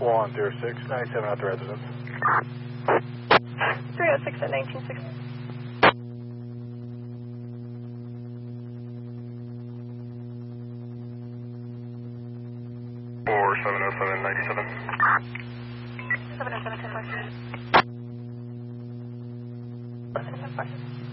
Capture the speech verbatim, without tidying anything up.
one zero six, ninety-seven out the residence. three oh six at nineteen sixty. four seven oh seven, ninety-seven. seven oh seven, ten five.